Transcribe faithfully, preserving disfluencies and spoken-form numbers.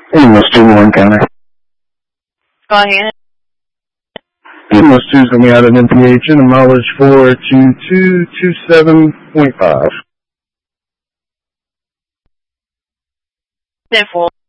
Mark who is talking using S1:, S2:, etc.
S1: Amos two, Warren County.
S2: Go ahead.
S1: Amos two is going to be out at M P H and a mileage four two two two seven point five.
S2: Therefore.